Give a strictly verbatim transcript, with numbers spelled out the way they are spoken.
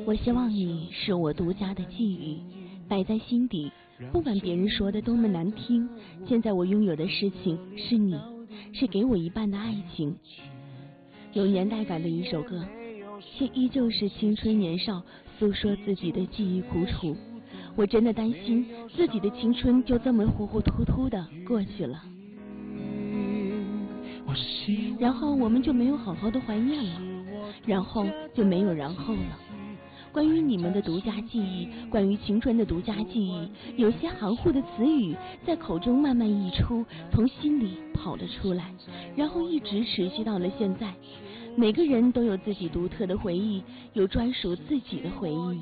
我希望你是我独家的记忆，摆在心底，不管别人说的多么难听，现在我拥有的事情是你，是给我一半的爱情。有年代感的一首歌，却依旧是青春年少，诉说自己的记忆苦楚。我真的担心自己的青春就这么糊糊涂涂的过去了，然后我们就没有好好的怀念了，然后就没有然后了。关于你们的独家记忆，关于青春的独家记忆，有些含糊的词语在口中慢慢溢出，从心里跑了出来，然后一直持续到了现在。每个人都有自己独特的回忆，有专属自己的回忆。